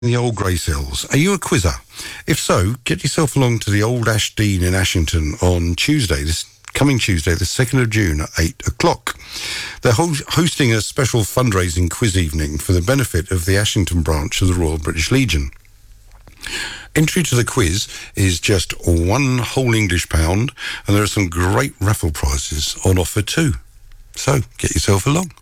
The Old Grey Cells. Are you a quizzer? If so, get yourself along to the Old Ash Dean in Ashington on Tuesday, this coming Tuesday, the 2nd of June at 8 o'clock. They're hosting a special fundraising quiz evening for the benefit of the Ashington branch of the Royal British Legion. Entry to the quiz is just £1 whole English pound, and there are some great raffle prizes on offer too. So, get yourself along.